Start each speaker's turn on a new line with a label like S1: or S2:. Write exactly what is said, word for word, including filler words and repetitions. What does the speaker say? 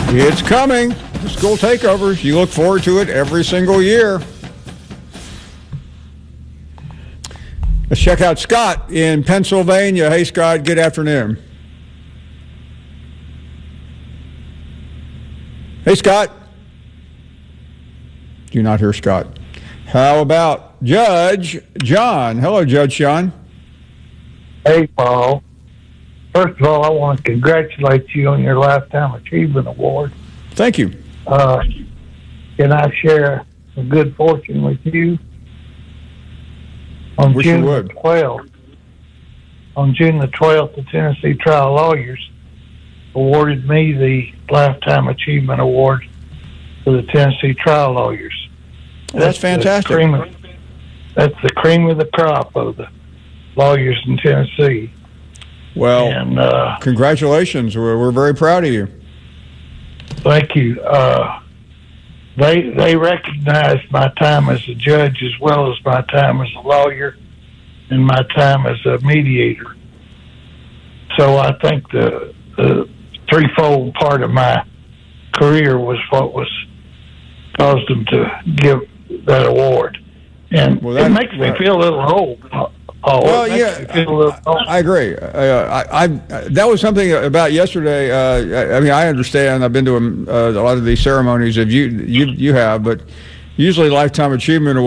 S1: It's coming. The school takeovers. You look forward to it every single year. Let's check out Scott in Pennsylvania. Hey, Scott, good afternoon. Hey, Scott. Do you not hear Scott? How about Judge John? Hello, Judge John.
S2: Hey, Paul. First of all, I want to congratulate you on your Lifetime Achievement Award.
S1: Thank you.
S2: Uh, can I share some good fortune with you? On
S1: Wish
S2: June
S1: you
S2: the
S1: would.
S2: twelfth, on June the twelfth, the Tennessee Trial Lawyers awarded me the Lifetime Achievement Award for the Tennessee Trial Lawyers.
S1: Well, that's fantastic.
S2: The cream of, that's the cream of the crop of the lawyers in Tennessee.
S1: Well,
S2: and uh,
S1: congratulations. We're, we're very proud of you.
S2: Thank you. Uh, they they recognize my time as a judge as well as my time as a lawyer and my time as a mediator. So I think the, the threefold part of my career was what was caused them to give that award. And
S1: Well, that-
S2: it makes me
S1: right.
S2: feel a little old. Oh,
S1: Well,
S2: it makes
S1: yeah,
S2: me feel a little old.
S1: I agree. Uh, I, I that was something about yesterday. Uh, I, I mean, I understand. I've been to um, uh, a lot of these ceremonies. If you you you have, but usually Lifetime Achievement